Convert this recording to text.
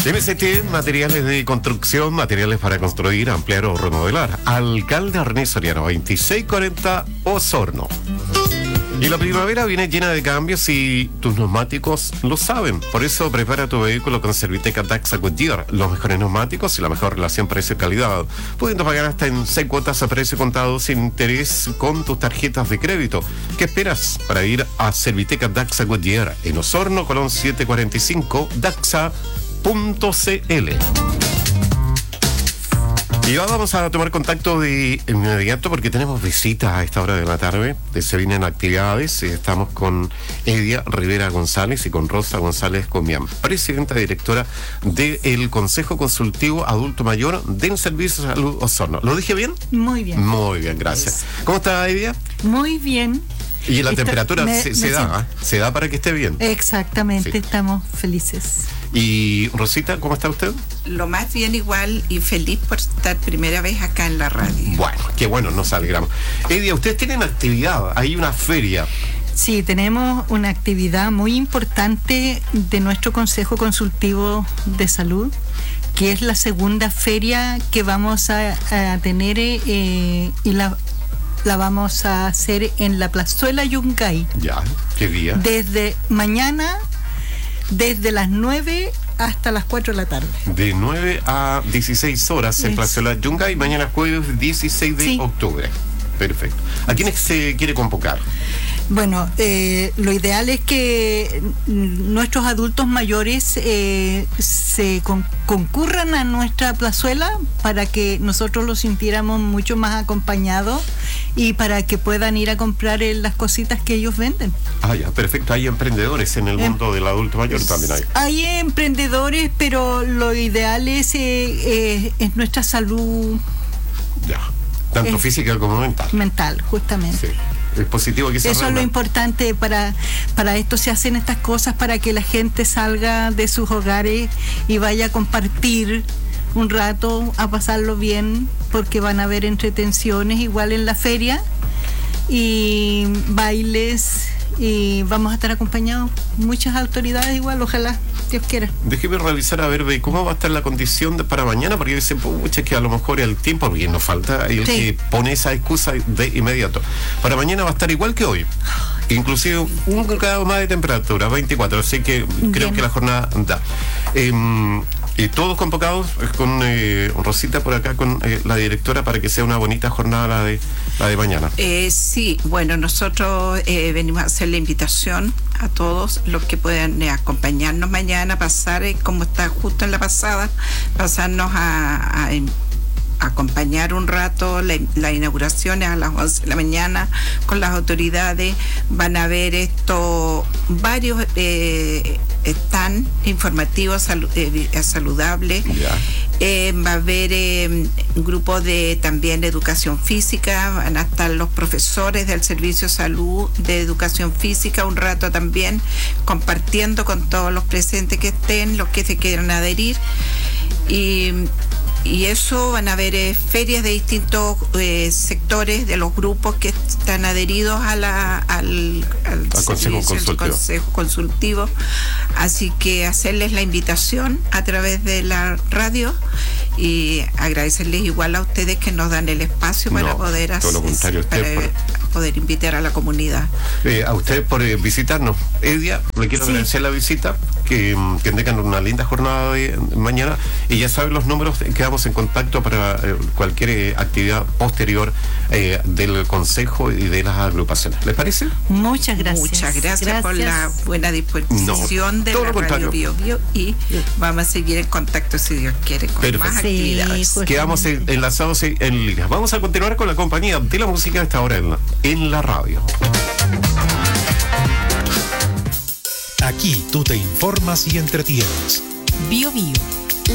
MST, materiales de construcción, materiales para construir, ampliar o remodelar. Alcalde René Soriano, 2640 Osorno. Y la primavera viene llena de cambios y tus neumáticos lo saben. Por eso prepara tu vehículo con Serviteca Daxa Goodyear. Los mejores neumáticos y la mejor relación precio-calidad. Pudiendo pagar hasta en 6 cuotas a precio contado sin interés con tus tarjetas de crédito. ¿Qué esperas para ir a Serviteca Daxa Goodyear en Osorno, Colón 745, daxa.cl? Y ahora vamos a tomar contacto de inmediato porque tenemos visitas a esta hora de la tarde. Se vienen actividades. Estamos con Edia Rivera González y con Rosa González Comián, presidenta y directora del Consejo Consultivo Adulto Mayor del Servicio de Salud Osorno. ¿Lo dije bien? Muy bien. Muy bien, gracias. ¿Cómo está, Edia? Muy bien. Y la temperatura se da para que esté bien. Exactamente, sí. Estamos felices. Y Rosita, ¿cómo está usted? Lo más bien igual y feliz por estar primera vez acá en la radio. Bueno, qué bueno, nos alegramos. Edia, ustedes tienen actividad, hay una feria. Sí, tenemos una actividad muy importante de nuestro Consejo Consultivo de Salud, que es la segunda feria que vamos a tener y la vamos a hacer en la Plazuela Yungay. Ya, ¿qué día? Desde mañana, desde las 9 hasta las 4 de la tarde. De 9 a 16 horas en Plazuela Yungay, mañana jueves 16 de octubre. Perfecto. ¿A quiénes se quiere convocar? Bueno, lo ideal es que nuestros adultos mayores se concurran a nuestra plazuela para que nosotros los sintiéramos mucho más acompañados y para que puedan ir a comprar las cositas que ellos venden. Ah, ya, perfecto. Hay emprendedores en el mundo del adulto mayor también hay. Hay emprendedores, pero lo ideal es nuestra salud. Ya, tanto física como mental. Mental, justamente. Sí. Es positivo que se Eso es lo importante para esto se hacen estas cosas, para que la gente salga de sus hogares y vaya a compartir un rato, a pasarlo bien, porque van a haber entretenciones igual en la feria y bailes, y vamos a estar acompañados muchas autoridades igual, ojalá Dios quiera. Déjeme revisar a ver de cómo va a estar la condición para mañana, porque dicen, pucha, que a lo mejor el tiempo, porque nos falta el que pone esa excusa de inmediato. Para mañana va a estar igual que hoy, inclusive un grado más de temperatura, 24, así que creo que la jornada da. Y todos convocados con Rosita por acá, con la directora, para que sea una bonita jornada la de mañana. Sí, bueno, nosotros venimos a hacer la invitación a todos los que puedan acompañarnos mañana, pasar, como está justo en la pasada, pasarnos a acompañar un rato. La inauguración es a las 11 de la mañana con las autoridades. Van a ver varios están informativos saludables. Va a haber un grupo también de educación física. Van a estar los profesores del Servicio de Salud de Educación Física un rato también, compartiendo con todos los presentes que estén, los que se quieran adherir. Y eso, van a haber ferias de distintos sectores de los grupos que están adheridos al Consejo Consultivo. Así que hacerles la invitación a través de la radio y agradecerles igual a ustedes que nos dan el espacio para poder hacer, poder invitar a la comunidad. A ustedes por visitarnos. Edia, le quiero agradecer la visita, que tengan una linda jornada de mañana, y ya saben los números, quedamos en contacto para cualquier actividad posterior del Consejo y de las agrupaciones. ¿Les parece? Muchas gracias. Muchas gracias por la buena disposición de la Radio Bio Bio, y vamos a seguir en contacto, si Dios quiere, con más actividades. Quedamos enlazados en línea. Vamos a continuar con la compañía de la música a esta hora en la radio. Aquí tú te informas y entretienes. Bio Bio.